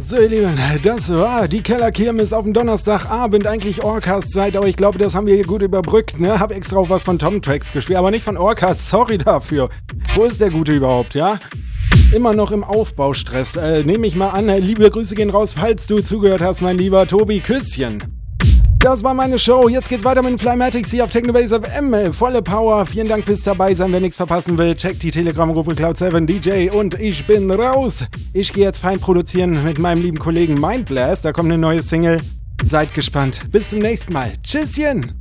So, ihr Lieben, das war die Kellerkirmes auf dem Donnerstagabend, eigentlich Orcast-Zeit, aber ich glaube, das haben wir hier gut überbrückt, ne? Hab extra auch was von Tom Tracks gespielt, aber nicht von Orcast, sorry dafür. Wo ist der Gute überhaupt, ja? Immer noch im Aufbaustress, nehme ich mal an. Liebe Grüße gehen raus, falls du zugehört hast, mein lieber Tobi, Küsschen. Das war meine Show. Jetzt geht's weiter mit den Flymatics hier auf Technobase FM. Volle Power. Vielen Dank fürs dabei sein. Wer nichts verpassen will, checkt die Telegram-Gruppe Cloud7DJ und ich bin raus. Ich gehe jetzt fein produzieren mit meinem lieben Kollegen Mindblast. Da kommt eine neue Single. Seid gespannt. Bis zum nächsten Mal. Tschüsschen.